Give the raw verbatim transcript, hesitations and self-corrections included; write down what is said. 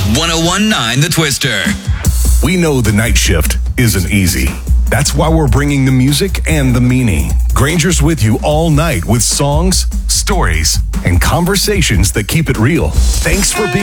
one oh one point nine The Twister. We know the night shift isn't easy. That's why we're bringing the music and the meaning. Granger's with you all night with songs, stories, and conversations that keep it real. Thanks for being